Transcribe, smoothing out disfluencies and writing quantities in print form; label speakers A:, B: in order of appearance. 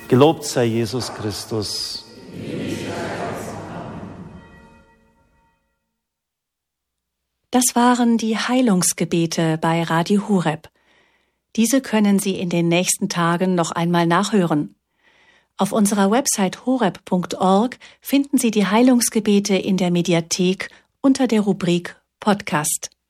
A: Gelobt sei Jesus Christus.
B: Das waren die Heilungsgebete bei Radio Horeb. Diese können Sie in den nächsten Tagen noch einmal nachhören. Auf unserer Website horeb.org finden Sie die Heilungsgebete in der Mediathek unter der Rubrik Podcast.